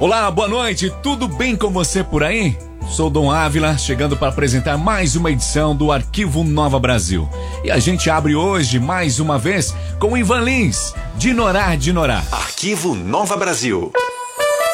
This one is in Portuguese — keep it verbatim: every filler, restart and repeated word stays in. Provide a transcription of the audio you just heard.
Olá, boa noite, tudo bem com você por aí? Sou Dom Ávila, chegando para apresentar mais uma edição do Arquivo Nova Brasil. E a gente abre hoje, mais uma vez, com Ivan Lins, de Norá, de Norá. Arquivo Nova Brasil.